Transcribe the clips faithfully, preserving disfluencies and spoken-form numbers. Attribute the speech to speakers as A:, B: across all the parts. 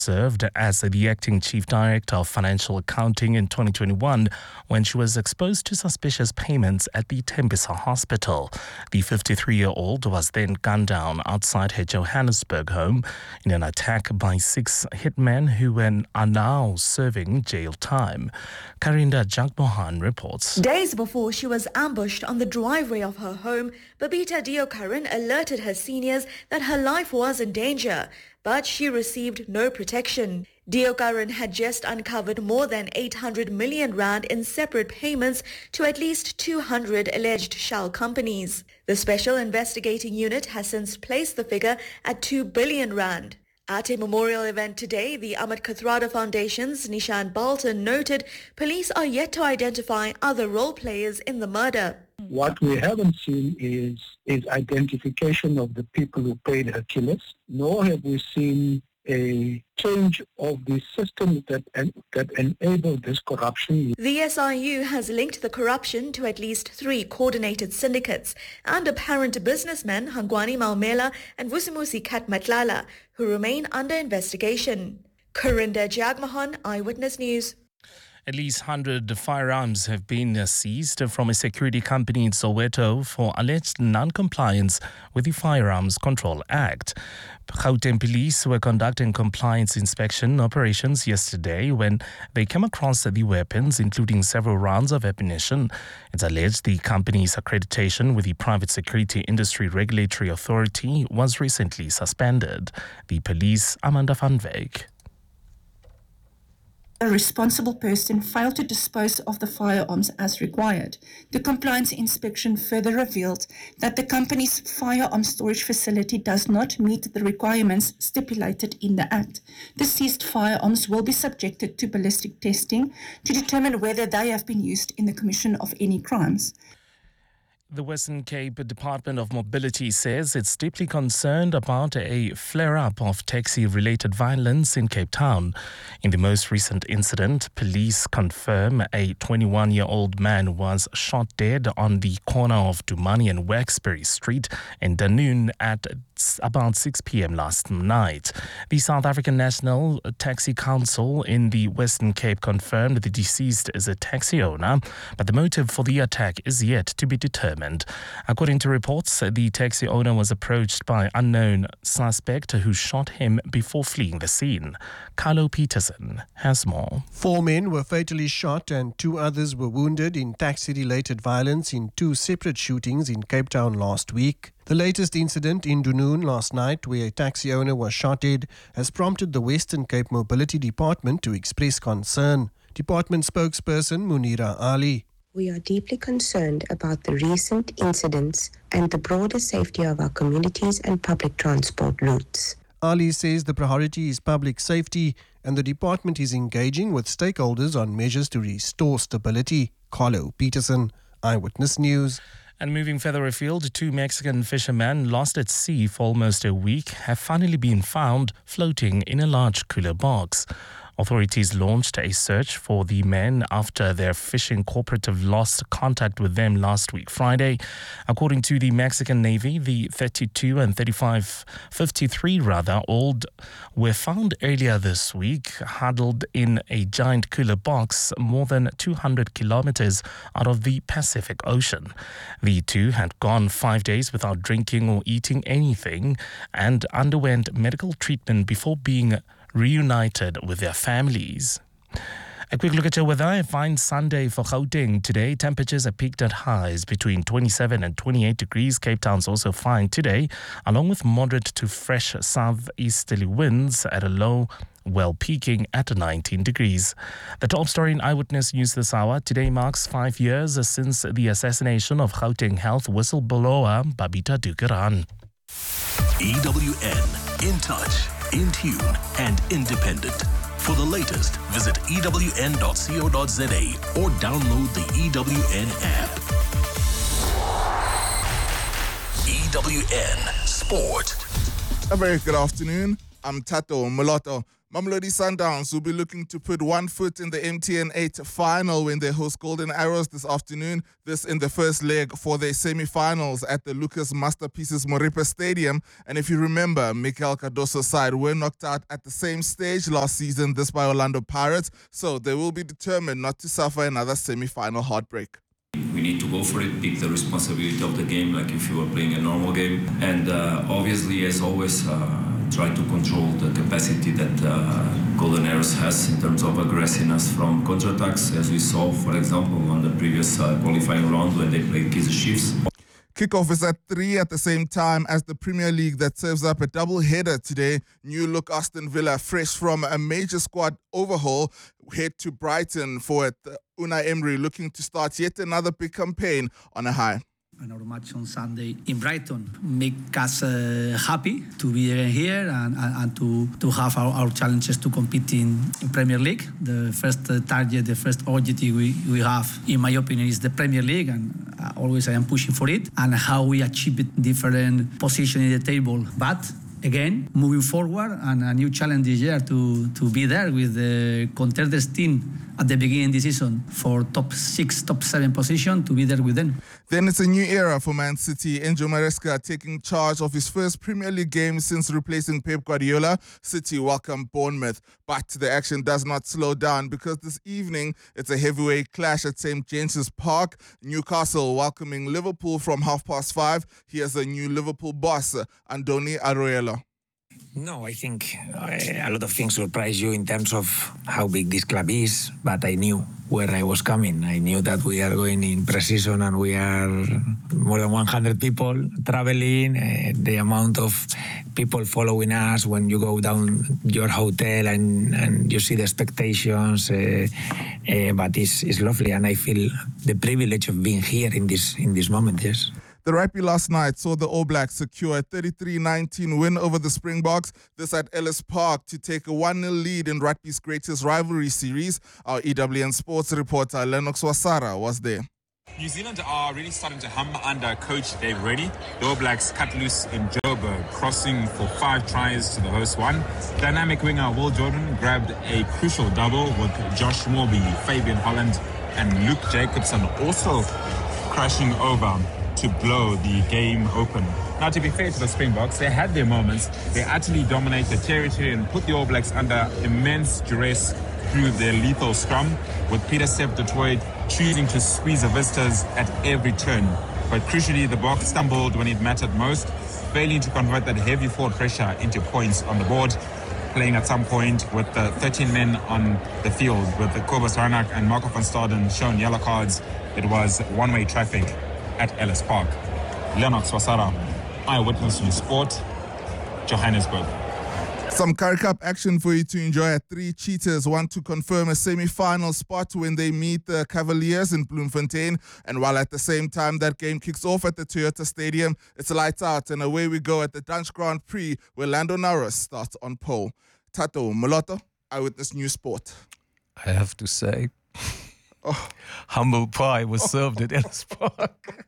A: served as the acting chief director of financial accounting in twenty twenty-one when she was exposed to suspicious payments at the Tembisa hospital. The fifty-three-year-old was then gunned down outside her Johannesburg home in an attack by six hitmen who are now serving jail time. Karinda Jagmohan reports.
B: Days before she was ambushed on the driveway of her home, Babita Deokaran alerted her seniors that her life was in danger, but she received no protection. Deokaran had just uncovered more than eight hundred million rand in separate payments to at least two hundred alleged shell companies. The Special Investigating Unit has since placed the figure at two billion rand. At a memorial event today, the Ahmed Kathrada Foundation's Nishan Balton noted police are yet to identify other role players in the murder.
C: What we haven't seen is, is identification of the people who paid her killers, nor have we seen a change of the system that that enabled this corruption.
B: The S I U has linked the corruption to at least three coordinated syndicates and apparent businessmen Hangwani Maumela and Vusimusi Katmatlala, who remain under investigation. Karinda Jagmohan, Eyewitness News.
A: At least one hundred firearms have been seized from a security company in Soweto for alleged non-compliance with the Firearms Control Act. Gauteng police were conducting compliance inspection operations yesterday when they came across the weapons, including several rounds of ammunition. It's alleged the company's accreditation with the Private Security Industry Regulatory Authority was recently suspended. The police, Amanda van Wyk.
D: A responsible person failed to dispose of the firearms as required. The compliance inspection further revealed that the company's firearm storage facility does not meet the requirements stipulated in the Act. The seized firearms will be subjected to ballistic testing to determine whether they have been used in the commission of any crimes.
A: The Western Cape Department of Mobility says it's deeply concerned about a flare-up of taxi-related violence in Cape Town. In the most recent incident, police confirm a twenty-one-year-old man was shot dead on the corner of Dumani and Waxbury Street in Dunoon at about six p.m. last night. The South African National Taxi Council in the Western Cape confirmed the deceased is a taxi owner, but the motive for the attack is yet to be determined. According to reports, the taxi owner was approached by an unknown suspect who shot him before fleeing the scene. Carlo Peterson has more.
E: Four men were fatally shot and two others were wounded in taxi-related violence in two separate shootings in Cape Town last week. The latest incident in Dunoon last night, where a taxi owner was shot dead, has prompted the Western Cape Mobility Department to express concern. Department spokesperson Munira Ali.
F: We are deeply concerned about the recent incidents and the broader safety of our communities and public transport routes.
E: Ali says the priority is public safety and the department is engaging with stakeholders on measures to restore stability. Carlo Peterson, Eyewitness News.
A: And moving further afield, two Mexican fishermen lost at sea for almost a week have finally been found floating in a large cooler box. Authorities launched a search for the men after their fishing cooperative lost contact with them last week Friday. According to the Mexican Navy, the thirty-two and thirty-five, fifty-three rather old were found earlier this week, huddled in a giant cooler box more than two hundred kilometers out of the Pacific Ocean. The two had gone five days without drinking or eating anything and underwent medical treatment before being reunited with their families. A quick look at your weather. A fine Sunday for Gauteng today. Temperatures are peaked at highs between twenty-seven and twenty-eight degrees. Cape Town's also fine today, along with moderate to fresh southeasterly winds at a low, well peaking at nineteen degrees. The top story in Eyewitness News this hour. Today marks five years since the assassination of Gauteng Health whistleblower Babita Deokaran.
G: E W N, in touch, in tune and independent. For the latest, visit E W N dot co dot za or download the E W N app. E W N Sport.
H: A very good afternoon. I'm Tato Mulatto. Mamelodi Sundowns will be looking to put one foot in the M T N eight final when they host Golden Arrows this afternoon. This in the first leg for their semi-finals at the Lucas Masterpieces Moripe Stadium. And if you remember, Mikel Cardoso's side were knocked out at the same stage last season, this by Orlando Pirates. So they will be determined not to suffer another semi-final heartbreak.
I: We need to go for it, pick the responsibility of the game like if you were playing a normal game. And uh, obviously, as always, uh, try to control the capacity that uh, Golden Arrows has in terms of aggressiveness from counterattacks, as we saw, for example, on the previous uh, qualifying round when they played Kaizer Chiefs.
H: Kickoff is at three at the same time as the Premier League that serves up a double-header today. New look Aston Villa, fresh from a major squad overhaul, head to Brighton for it. Unai Emery looking to start yet another big campaign on a high.
J: And our match on Sunday in Brighton make us uh, happy to be here and, and, and to, to have our, our challenges to compete in, in Premier League. The first uh, target, the first objective we, we have, in my opinion, is the Premier League, and uh, always I am pushing for it, and how we achieve it different positions in the table. But again, moving forward, and a new challenge this year to, to be there with the contenders team at the beginning of the season for top six, top seven position, to be there with them.
H: Then it's a new era for Man City. Enzo Maresca taking charge of his first Premier League game since replacing Pep Guardiola. City welcome Bournemouth, but the action does not slow down because this evening it's a heavyweight clash at Saint James's Park. Newcastle welcoming Liverpool from half past five. Here's a new Liverpool boss, Andoni Aroela.
K: No, I think uh, a lot of things surprise you in terms of how big this club is, but I knew where I was coming. I knew that we are going in pre-season and we are more than one hundred people traveling. Uh, the amount of people following us when you go down your hotel and, and you see the expectations, uh, uh, but it's, it's lovely, and I feel the privilege of being here in this in this moment, yes.
H: The rugby last night saw the All Blacks secure a thirty-three nineteen win over the Springboks, this at Ellis Park, to take a one nil lead in rugby's greatest rivalry series. Our E W N sports reporter Lennox Wasara was there.
L: New Zealand are really starting to hum under coach Dave Reddy. The All Blacks cut loose in Joburg, crossing for five tries to the host one. Dynamic winger Will Jordan grabbed a crucial double with Josh Morby, Fabian Holland and Luke Jacobson also crashing over to blow the game open. Now, to be fair to the Springboks, they had their moments. They utterly dominate the territory and put the All Blacks under immense duress through their lethal scrum, with Peter Sepp du Toit choosing to squeeze the visitors at every turn. But crucially, the Boks stumbled when it mattered most, failing to convert that heavy forward pressure into points on the board. Playing at some point with the thirteen men on the field, with the Kobus Reinach and Marco van Staden shown yellow cards, it was one-way traffic at Ellis Park. Lennox Wasara, Eyewitness News Sport, Johannesburg.
H: Some Currie Cup action for you to enjoy at three. Cheetahs want to confirm a semi-final spot when they meet the Cavaliers in Bloemfontein. And while at the same time that game kicks off at the Toyota Stadium, it's lights out and away we go at the Dutch Grand Prix where Lando Norris starts on pole. Tato Moloto, Eyewitness News Sport.
M: I have to say, oh. humble pie was served at Ellis Park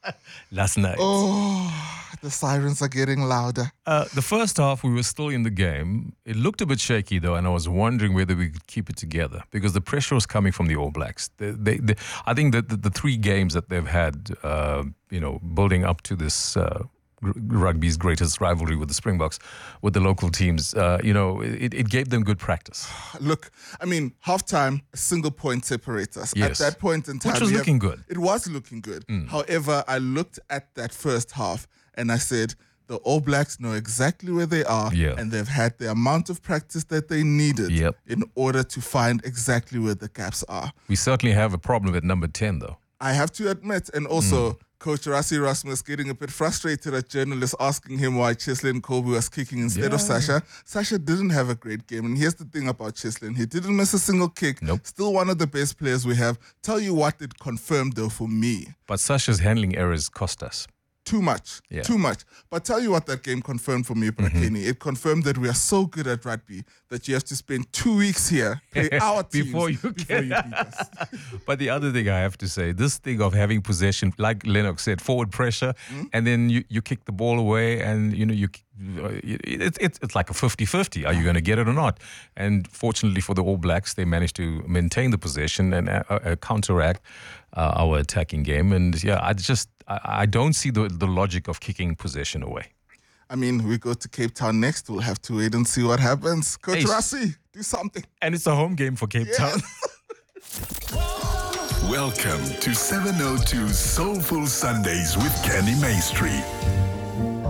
M: last night.
H: Oh, the sirens are getting louder.
M: Uh, the first half, we were still in the game. It looked a bit shaky, though, and I was wondering whether we could keep it together because the pressure was coming from the All Blacks. They, they, they, I think that the, the three games that they've had, uh, you know, building up to this uh, rugby's greatest rivalry with the Springboks, with the local teams, uh, you know, it, it gave them good practice.
H: Look, I mean, halftime, a single point separates us.
M: Yes.
H: At that point in time,
M: which was looking
H: have,
M: good.
H: It was looking good.
M: Mm.
H: However, I looked at that first half and I said, the All Blacks know exactly where they are,
M: yeah.
H: and they've had the amount of practice that they needed
M: yep.
H: in order to find exactly where the gaps are.
M: We certainly have a problem at number ten, though.
H: I have to admit, and also
M: mm.
H: Coach Rassie Erasmus getting a bit frustrated at journalists asking him why Cheslin Kolbe was kicking instead
M: yeah.
H: of Sasha. Sasha didn't have a great game, and here's the thing about Cheslin. He didn't miss a single kick.
M: Nope.
H: Still one of the best players we have. Tell you what it confirmed, though, for me.
M: But Sasha's handling errors cost us.
H: Too much.
M: Yeah.
H: Too much. But tell you what that game confirmed for me, Brakeni. Mm-hmm. It confirmed that we are so good at rugby that you have to spend two weeks here, play our teams
M: before you,
H: before you beat us.
M: But the other thing I have to say, this thing of having possession, like Lennox said, forward pressure,
H: mm-hmm.
M: and then you, you kick the ball away and, you know, you it, it, it's like a fifty-fifty. Are you going to get it or not? And fortunately for the All Blacks, they managed to maintain the possession and uh, uh, counteract uh, our attacking game. And yeah, I just I, I don't see the, the logic of kicking possession away.
H: I mean, we go to Cape Town next. We'll have to wait and see what happens. Coach
M: Hey.
H: Rassie, do something.
M: And it's a home game for Cape
H: Yes.
M: Town.
N: Welcome to seven oh two Soulful Sundays with Kenny Maestri.